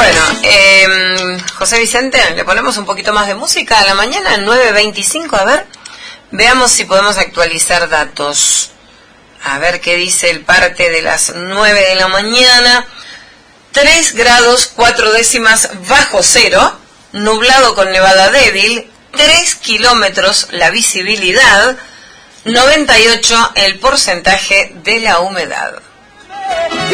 Bueno, José Vicente, le ponemos un poquito más de música a la mañana, 9:25, a ver, veamos si podemos actualizar datos. A ver qué dice el parte de las 9 de la mañana. 3 grados 4 décimas bajo cero, nublado con nevada débil, 3 kilómetros la visibilidad, 98 el porcentaje de la humedad.